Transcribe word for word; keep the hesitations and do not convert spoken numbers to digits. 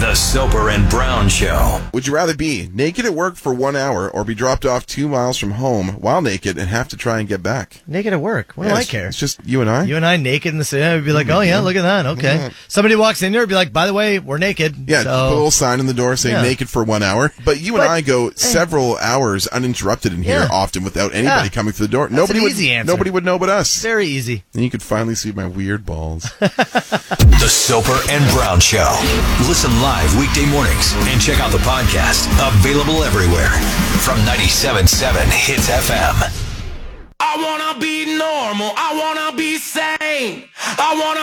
The Soper and Brown Show. Would you rather be naked at work for one hour or be dropped off two miles from home while naked and have to try and get back? Naked at work. What yeah, do I it's, care? It's just you and I. You and I naked in the city. I'd be like, oh, yeah, look at that. Okay. Yeah. Somebody walks in here and be like, by the way, we're naked. Yeah, so. put a little sign on the door saying Yeah. naked for one hour. But you and But- I go several hours uninterrupted in here Yeah. often without anybody Yeah. coming through the door. That's nobody an would, easy answer. Nobody would know but us. Very easy. And you could finally see my weird balls. The Soper and Brown Show. Listen live weekday mornings and check out the podcast. Available everywhere. From ninety-seven point seven Hits F M. I wanna be normal. I wanna be sane. I wanna